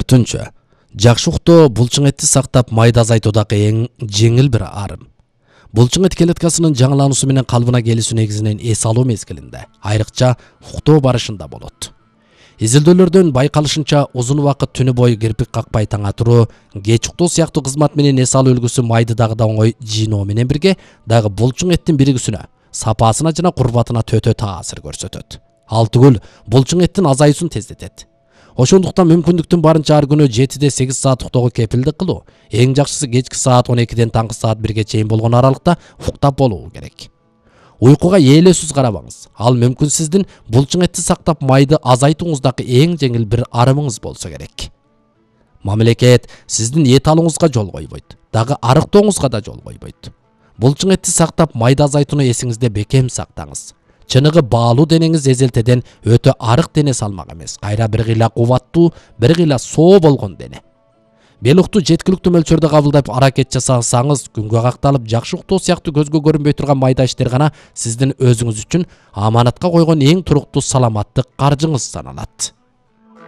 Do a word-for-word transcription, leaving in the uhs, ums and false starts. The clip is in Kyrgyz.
төртүнчү. Жакшы уктоо булчуң этти сактап майда азайтуудагы эң жеңил бир арым. Булчуң эт клеткасынын жаңылануусу менен калыбына келүүсү негизинен эс алуу мезгилинде, айрыкча уктоо барышында болот. Изилдөөлөрдөн байкалышынча узун убакыт түнү бою кирпик какпай таңа туруу, кеч уктоо сыяктуу кызмат менен эс алуу үлгүсү майды дагы да оңой жыйноо менен бирге дагы булчуң эттин биригүүсүнө, сапасына жана курбатына төтө таасир көрсөтөт. Ал түгүл, булчуң эттин азайуусун тездетет. Ошондуктан мүмкүндүктүн барынча ар күнү жетиде сегиз саат уктоого кепилдик кылуу, эң жакшысы кечки саат он экиден таңкы саат бирге чейин болгон аралыкта уктап болуу керек. Уйкуга ээлесиз карабаңыз. Ал мүмкүн сиздин булчуң этти сактап майды азайтууңуздагы эң жеңил бир арымыңыз болсо керек. Мамлекет сиздин эт алууңузга жол койбойт, дагы арыктооңузга да жол койбойт. Булчуң этти сактап майды азайтууну эсиңизде бекем сактаңыз. Чыныгы баалуу денеңиз эзелтеден өтө арык дене салмак эмес, кайра бир кыйла кубаттуу, бир кыйла соо болгон дене. Белукту жеткиликтүү мөлчөрдө кабылдап аракет жасасаңыз, күнгө какталып жакшы уктоо сыяктуу көзгө көрүнбөй турган майда иштер гана сиздин өзүңүз үчүн аманатка койгон эң туруктуу саламаттык каржыңыз саналат.